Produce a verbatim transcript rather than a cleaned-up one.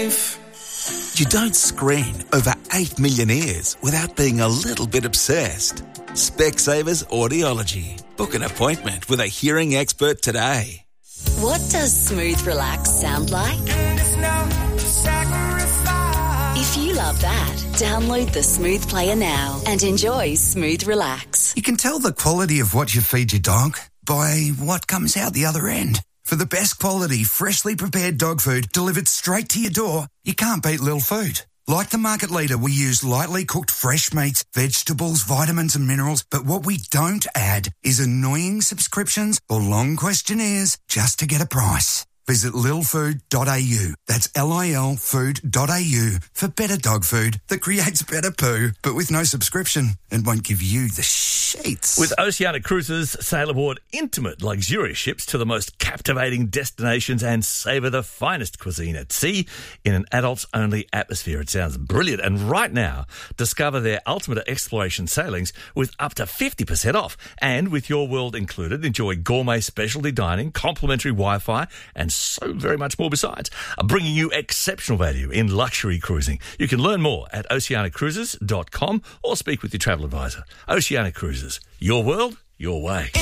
You don't screen over eight million ears without being a little bit obsessed. Specsavers Audiology. Book an appointment with a hearing expert today. What does Smooth Relax sound like? If you love that, download the Smooth Player now and enjoy Smooth Relax. You can tell the quality of what you feed your dog by what comes out the other end. For the best quality, freshly prepared dog food delivered straight to your door, you can't beat Lil Food. Like the market leader, we use lightly cooked fresh meats, vegetables, vitamins and minerals, but what we don't add is annoying subscriptions or long questionnaires just to get a price. Visit lil food dot a u. That's L I L food dot a u for better dog food that creates better poo, but with no subscription and won't give you the sheets. With Oceania Cruises, sail aboard intimate, luxurious ships to the most captivating destinations and savour the finest cuisine at sea in an adults-only atmosphere. It sounds brilliant. And right now, discover their ultimate exploration sailings with up to fifty percent off. And with Your World included, enjoy gourmet specialty dining, complimentary Wi-Fi, and so very much more besides, bringing you exceptional value in luxury cruising. You can learn more at oceania cruises dot com or speak with your travel advisor. Oceania Cruises, your world, your way.